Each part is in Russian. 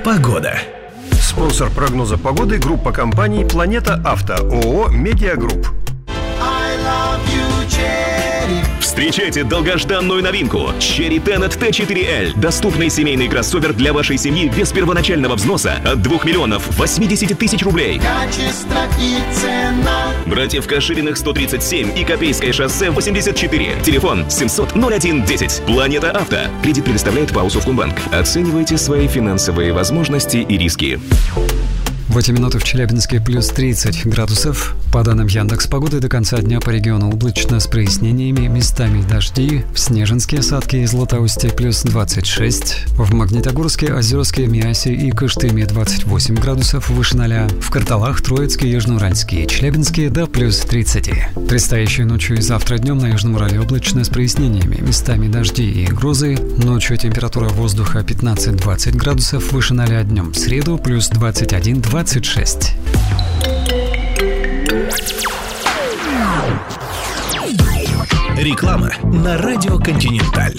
Погода. Спонсор прогноза погоды — группа компаний «Планета Авто», ООО «Медиагрупп». Встречайте долгожданную новинку Cherry Tenet T4L. Доступный семейный кроссовер для вашей семьи без первоначального взноса от 2 миллионов 80 тысяч рублей. Качество и цена. Братьев Кашириных 137 и Копейское шоссе 84. Телефон 700-01-10. Планета Авто. Кредит предоставляет ПАО Совкомбанк. Оценивайте свои финансовые возможности и риски. В эти минуты в Челябинске плюс 30 градусов. По данным Яндекс.Погоды, до конца дня по региону облачно с прояснениями, местами дожди. В Снежинске, Садке и Златоусте плюс 26. В Магнитогорске, Озерске, Миасе и Кыштыме 28 градусов выше 0. В Карталах, Троицке, Южноуральске и Челябинске до плюс 30. Предстоящей ночью и завтра днем на Южном Урале облачно с прояснениями, местами дожди и грозы. Ночью температура воздуха 15-20 градусов выше 0 днем. В среду плюс 21-26. Реклама на радио «Континенталь».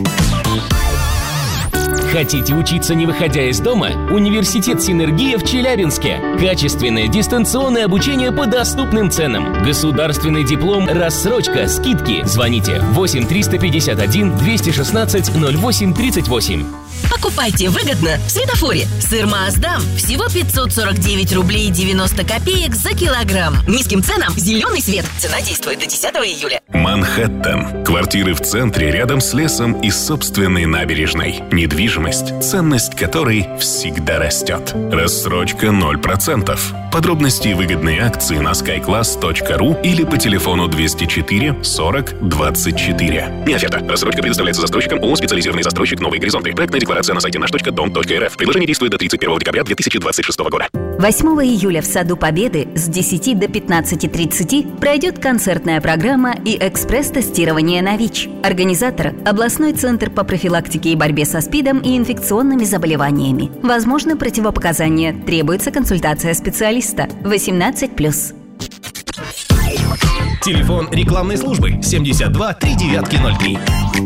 Хотите учиться, не выходя из дома? Университет «Синергия» в Челябинске. Качественное дистанционное обучение по доступным ценам. Государственный диплом, рассрочка, скидки. Звоните 8 351 216 08 38. Покупайте выгодно в Светофоре. Сыр Маасдам всего 549 рублей 90 копеек за килограмм. Низким ценам зеленый свет. Цена действует до 10 июля. Манхэттен. Квартиры в центре, рядом с лесом и собственной набережной. Недвижимость, ценность которой всегда растет. Рассрочка 0%. Подробности и выгодные акции на skyclass.ru или по телефону 204 40 24. Не оферта. Рассрочка предоставляется застройщиком ООО «Специализированный застройщик Новые горизонты». Проектная декларация на сайте наш.дом.рф. Предложение действует до 31 декабря 2026 года. 8 июля в Саду Победы с 10 до 15:30 пройдет концертная программа и экспресс-тестирование на ВИЧ. Организатор – областной центр по профилактике и борьбе со СПИДом и инфекционными заболеваниями. Возможны противопоказания. Требуется консультация специалиста. 18+. Телефон рекламной службы 72 3903.